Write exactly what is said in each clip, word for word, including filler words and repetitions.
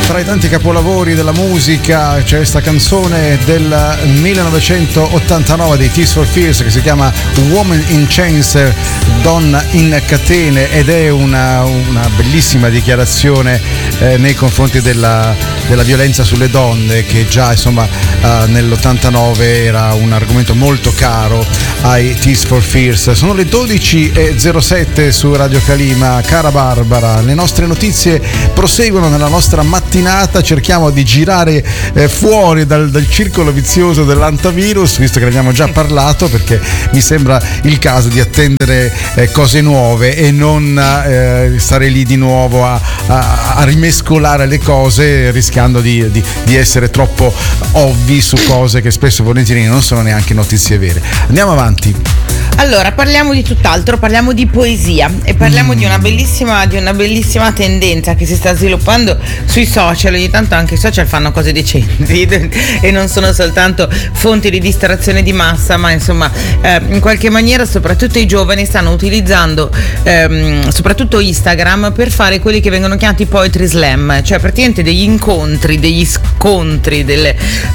Tra i tanti capolavori della musica c'è questa canzone del millenovecentottantanove dei Tears for Fears che si chiama Woman in Chains, donna in catene, ed è una, una bellissima dichiarazione eh, nei confronti della, della violenza sulle donne, che già insomma eh, nell'ottantanove era un argomento molto caro ai Tears for Fears. Sono le dodici e zero sette su Radio Calima. Cara Barbara, le nostre notizie proseguono nella nostra mattinata. Cerchiamo di girare eh, fuori dal, dal circolo vizioso dell'antivirus, visto che ne abbiamo già parlato, perché mi sembra il caso di attendere eh, cose nuove e non eh, stare lì di nuovo a, a, a rimescolare le cose, rischiando di, di, di essere troppo ovvi su cose che spesso e volentieri non sono neanche notizie vere. Andiamo avanti. Allora, parliamo di tutt'altro, parliamo di poesia e parliamo mm. di una bellissima di una bellissima tendenza che si sta sviluppando sui social. Ogni tanto anche i social fanno cose decenti e non sono soltanto fonti di distrazione di massa, ma insomma eh, in qualche maniera soprattutto i giovani stanno utilizzando ehm, soprattutto Instagram per fare quelli che vengono chiamati poetry slam, cioè praticamente degli incontri, degli scontri, delle,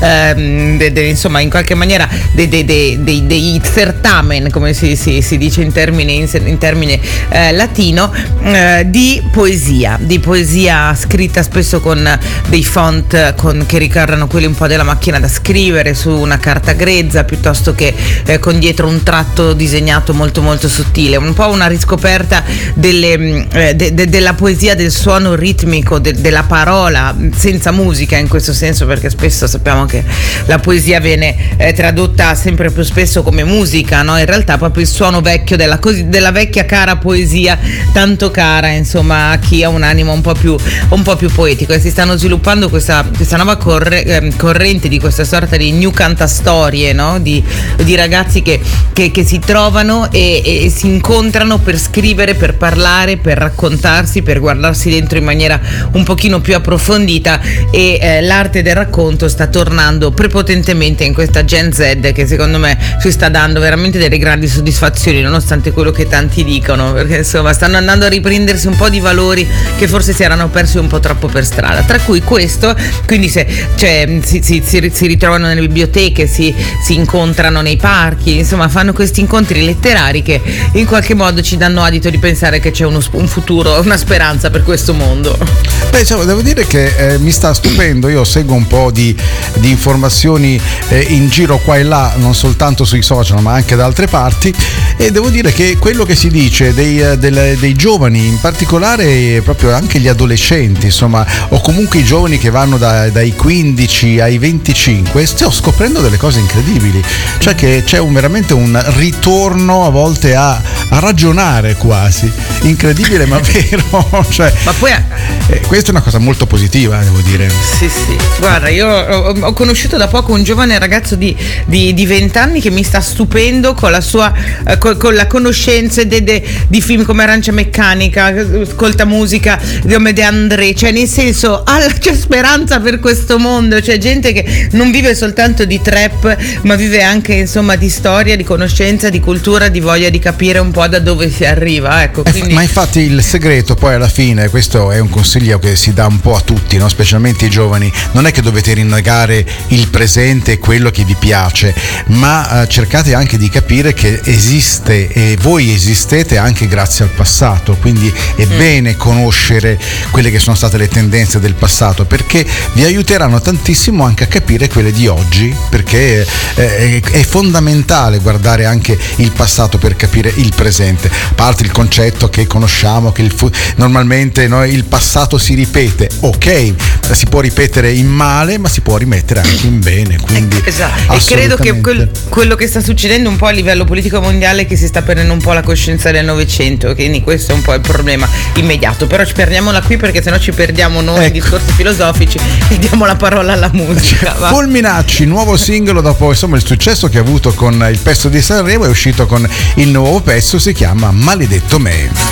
ehm, de, de, insomma in qualche maniera dei de, de, de, de certamen, come Si, si, si dice in termine, in, in termine eh, latino, eh, di poesia, di poesia scritta spesso con dei font con, che ricordano quelli un po' della macchina da scrivere su una carta grezza, piuttosto che eh, con dietro un tratto disegnato molto molto sottile, un po' una riscoperta delle, eh, de, de, della poesia, del suono ritmico, de, della parola senza musica, in questo senso, perché spesso sappiamo che la poesia viene eh, tradotta sempre più spesso come musica, no? In realtà proprio il suono vecchio della, della vecchia cara poesia, tanto cara insomma a chi ha un animo un po' più un po' più poetico, e si stanno sviluppando questa, questa nuova corre, eh, corrente di questa sorta di new cantastorie, no? di, di ragazzi che, che, che si trovano e, e si incontrano per scrivere, per parlare, per raccontarsi, per guardarsi dentro in maniera un pochino più approfondita, e eh, l'arte del racconto sta tornando prepotentemente in questa Gen Z, che secondo me ci sta dando veramente delle grandi soddisfazioni, nonostante quello che tanti dicono, perché insomma stanno andando a riprendersi un po' di valori che forse si erano persi un po' troppo per strada, tra cui questo. Quindi se, cioè, si, si, si, si ritrovano nelle biblioteche, si, si incontrano nei parchi, insomma fanno questi incontri letterari che in qualche modo ci danno adito di pensare che c'è uno, un futuro, una speranza per questo mondo. Beh, diciamo, devo dire che eh, mi sta stupendo. Io seguo un po' di, di informazioni eh, in giro qua e là, non soltanto sui social ma anche da altre parti, e devo dire che quello che si dice dei, dei, dei giovani, in particolare proprio anche gli adolescenti, insomma, o comunque i giovani che vanno da, dai quindici ai venticinque, sto scoprendo delle cose incredibili, cioè che c'è un, veramente un ritorno a volte a, a ragionare quasi, incredibile ma vero, cioè, ma poi eh, questa è una cosa molto positiva, devo dire. Sì, sì, guarda, io ho, ho conosciuto da poco un giovane ragazzo di, di, di venti anni che mi sta stupendo con la sua eh, con, con la conoscenza de, de, di film come Arancia Meccanica, ascolta musica di Ome De André, cioè nel senso alla, c'è speranza per questo mondo, c'è gente che non vive soltanto di trap ma vive anche insomma di storia, di conoscenza, di cultura, di voglia di capire un po' da dove si arriva, ecco, quindi... Ma infatti il segreto poi alla fine, questo è un consiglio che si dà un po' a tutti, no? Specialmente i giovani, non è che dovete rinnegare il presente e quello che vi piace, ma uh, cercate anche di capire che esiste e voi esistete anche grazie al passato, quindi è mm. bene conoscere quelle che sono state le tendenze del passato, perché vi aiuteranno tantissimo anche a capire quelle di oggi, perché eh, è fondamentale guardare anche il passato per capire il presente, a parte il concetto che conosciamo che il fu- normalmente no, il passato si ripete, ok, si può ripetere in male ma si può rimettere anche in bene, quindi esatto. E credo che quel, quello che sta succedendo un po' a livello politico mondiale è che si sta perdendo un po' la coscienza del Novecento, quindi questo è un po' il problema immediato, però ci perdiamola qui perché sennò ci perdiamo noi ecco. in discorsi filosofici e diamo la parola alla musica. Fulminacci, nuovo singolo dopo insomma il successo che ha avuto con il pezzo di Sanremo, è uscito con il nuovo pezzo, si chiama Maledetto Me.